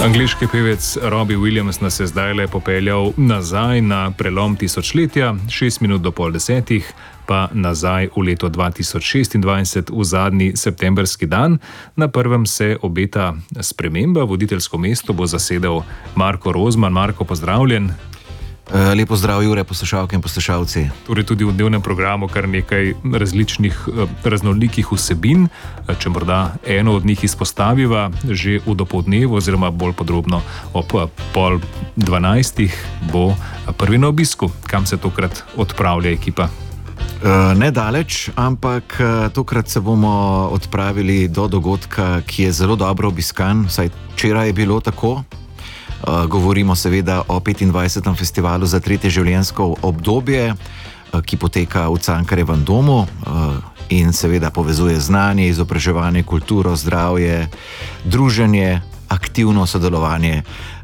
Angleški pevec Robbie Williams nas je zdaj le popeljal nazaj na prelom tisočletja, 6 minut do pol 10, pa nazaj v leto 2026, v zadnji septemberski dan. Na prvem se obeta sprememba, voditeljsko mesto bo zasedel Marko Rozman. Marko, pozdravljen. Lepo zdrav, Jure, poslušalke in poslušalci. Torej tudi v dnevnem programu kar nekaj različnih, raznolikih vsebin. Če morda eno od njih izpostaviva, že v dopoldnevu oziroma bolj podrobno ob 11:30 bo prvi na obisku. Kam se tokrat odpravlja ekipa? Nedaleč, ampak tokrat se bomo odpravili do dogodka, ki je zelo dobro obiskan, vsaj včeraj je bilo tako. Govorimo seveda o 25. festivalu za tretje življenjsko obdobje, ki poteka v Cankarjevem domu in seveda povezuje znanje, izobraževanje, kulturo, zdravje, druženje, aktivno sodelovanje.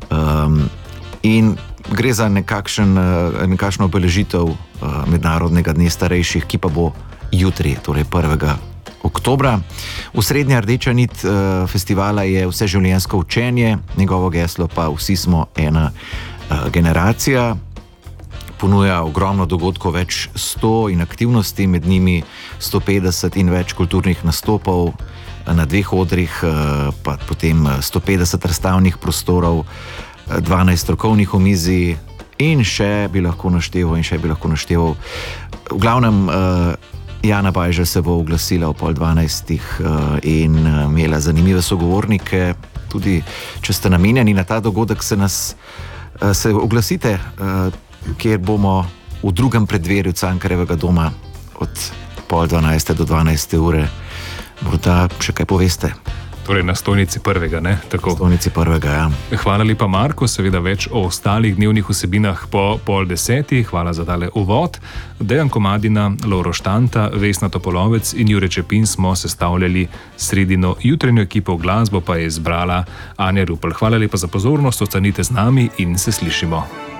In gre za nekakšno obeležitev mednarodnega dne starejših, ki pa bo jutri, torej 1. oktobra. Osrednja rdeča nit festivala je vseživljenjsko učenje, njegovo geslo pa vsi smo ena generacija. Ponuja ogromno dogodkov, več 100 in aktivnosti, med njimi 150 in več kulturnih nastopov na 2 odrih, pa potem 150 razstavnih prostorov, 12 strokovnih omizij in še bi lahko našteval. V glavnem, Jana Bajža se bo oglasila ob 11:30 in imela zanimive sogovornike. Tudi če ste namenjeni na ta dogodek, se oglasite, kjer bomo v drugem predverju Cankarjevega doma od 11:30 do 12. ure. Morda še kaj poveste? Torej na stojnici 1., ne? Tako. Stojnici 1., ja. Hvala lepa, Marko. Seveda več o ostalih dnevnih vsebinah po 9:30. Hvala za tale uvod. Dejan Komadina, Lovro Štanta, Vesna Topolovec in Jure Čepin smo sestavljali sredino jutranjo ekipo, glasbo pa je izbrala Anja Rupel. Hvala lepa za pozornost, ostanite z nami in se slišimo.